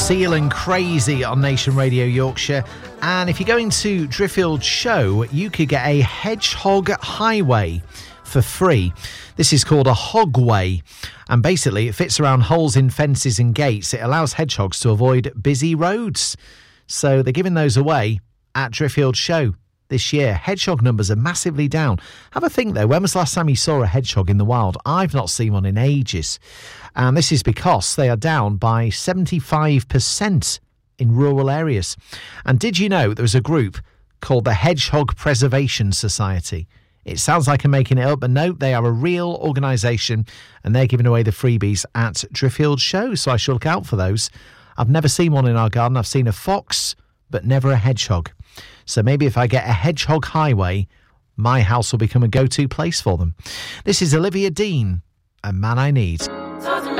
Seal and Crazy on Nation Radio Yorkshire. And if you're going to Driffield Show, you could get a hedgehog highway for free. This is called a hogway, and basically it fits around holes in fences and gates. It allows hedgehogs to avoid busy roads. So they're giving those away at Driffield Show this year. Hedgehog numbers are massively down. Have a think though, when was the last time you saw a hedgehog in the wild? I've not seen one in ages. And this is because they are down by 75% in rural areas. And did you know there's a group called the Hedgehog Preservation Society? It sounds like I'm making it up, but no, they are a real organisation and they're giving away the freebies at Driffield Show, so I shall look out for those. I've never seen one in our garden. I've seen a fox, but never a hedgehog. So maybe if I get a hedgehog highway, my house will become a go-to place for them. This is Olivia Dean, A Man I Need.